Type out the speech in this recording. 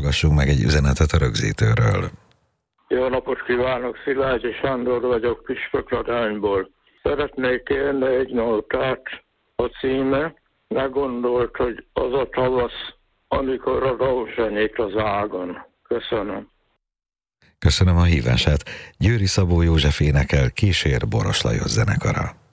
hallgassunk meg egy üzenetet a rögzítőről. Jó napot kívánok, Szilágyi Sándor vagyok Püspökladányból. Szeretnék kérni egy nótát, a címe: ne gondolt, hogy az a tavasz, amikor a rózsa nyit az ágon. Köszönöm. Köszönöm a hívását. Győri Szabó József énekel, kísér Boros Lajos zenekara.